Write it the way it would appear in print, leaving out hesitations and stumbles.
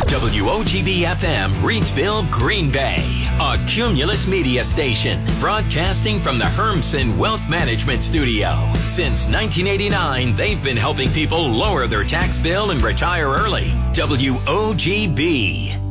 WOGB FM, Reidsville, Green Bay. A Cumulus Media station, broadcasting from the Hermsen Wealth Management Studio. Since 1989, they've been helping people lower their tax bill and retire early. WOGB.